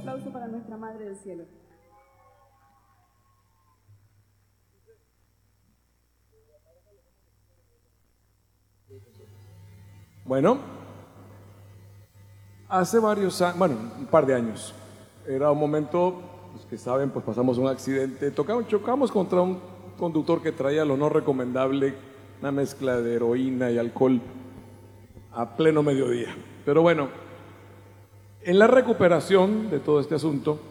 aplauso para nuestra Madre del Cielo. Bueno, hace varios años, bueno, un par de años, era un momento, los que saben, pues pasamos un accidente, chocamos contra un conductor que traía lo no recomendable, una mezcla de heroína y alcohol a pleno mediodía. Pero bueno, en la recuperación de todo este asunto,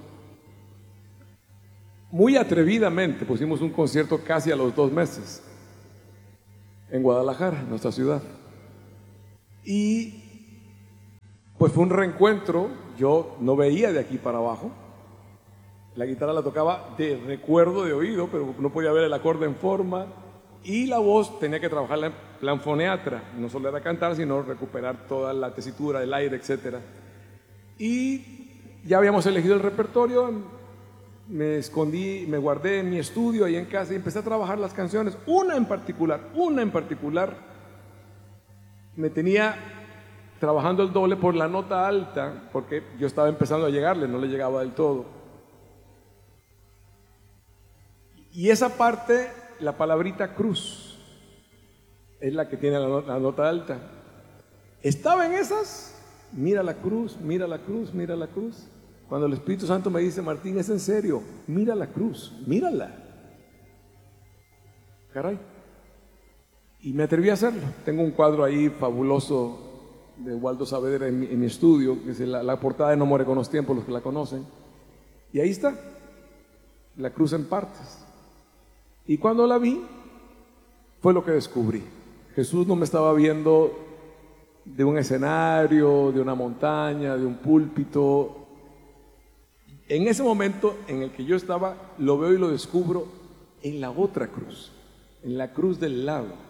muy atrevidamente pusimos un concierto casi a los 2 meses en Guadalajara, nuestra ciudad. Y pues fue un reencuentro, yo no veía de aquí para abajo, la guitarra la tocaba de recuerdo, de oído, pero no podía ver el acorde en forma, y la voz tenía que trabajarla en plan foniatra, no solo era cantar, sino recuperar toda la tesitura, el aire, etc. Y ya habíamos elegido el repertorio, me escondí, me guardé en mi estudio ahí en casa y empecé a trabajar las canciones, una en particular, me tenía trabajando el doble por la nota alta, porque yo estaba empezando a llegarle, no le llegaba del todo. Y esa parte, la palabrita cruz, es la que tiene la nota alta. Estaba en esas, mira la cruz, mira la cruz, mira la cruz. Cuando el Espíritu Santo me dice, Martín, es en serio, mira la cruz, mírala. Caray. Y me atreví a hacerlo. Tengo un cuadro ahí fabuloso de Waldo Saavedra en mi estudio, que es la portada de No muere con los tiempos, los que la conocen. Y ahí está, la cruz en partes. Y cuando la vi, fue lo que descubrí. Jesús no me estaba viendo de un escenario, de una montaña, de un púlpito. En ese momento en el que yo estaba, lo veo y lo descubro en la otra cruz, en la cruz del lado.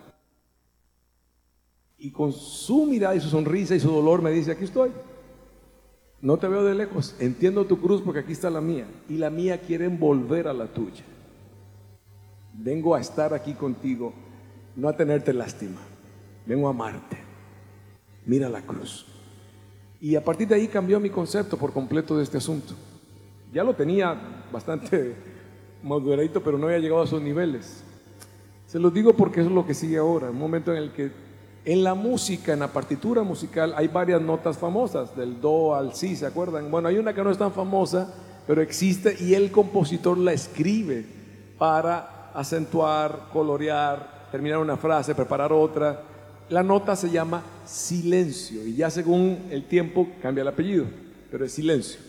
Y con su mirada y su sonrisa y su dolor me dice, aquí estoy. No te veo de lejos, entiendo tu cruz porque aquí está la mía. Y la mía quiere envolver a la tuya. Vengo a estar aquí contigo, no a tenerte lástima. Vengo a amarte. Mira la cruz. Y a partir de ahí cambió mi concepto por completo de este asunto. Ya lo tenía bastante maduradito, pero no había llegado a esos niveles. Se los digo porque eso es lo que sigue ahora, un momento en el que en la música, en la partitura musical, hay varias notas famosas, del do al si, ¿se acuerdan? Bueno, hay una que no es tan famosa, pero existe y el compositor la escribe para acentuar, colorear, terminar una frase, preparar otra. La nota se llama silencio y ya según el tiempo cambia el apellido, pero es silencio.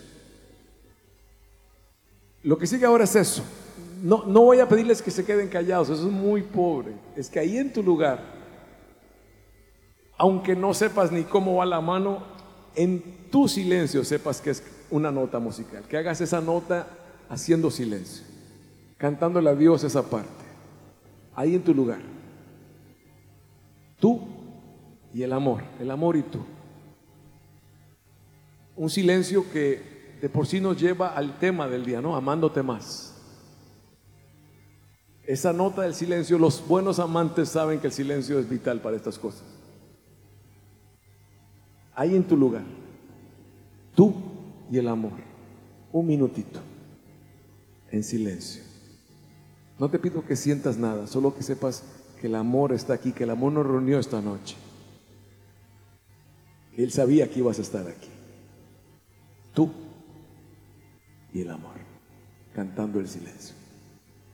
Lo que sigue ahora es eso. No voy a pedirles que se queden callados, eso es muy pobre. Es que ahí en tu lugar, aunque no sepas ni cómo va la mano, en tu silencio sepas que es una nota musical, que hagas esa nota haciendo silencio, cantándole a Dios esa parte, ahí en tu lugar. Tú y el amor y tú. Un silencio que de por sí nos lleva al tema del día, ¿no? Amándote más. Esa nota del silencio, los buenos amantes saben que el silencio es vital para estas cosas. Ahí en tu lugar, tú y el amor, un minutito, en silencio. No te pido que sientas nada, solo que sepas que el amor está aquí, que el amor nos reunió esta noche, que Él sabía que ibas a estar aquí. Tú y el amor, cantando el silencio.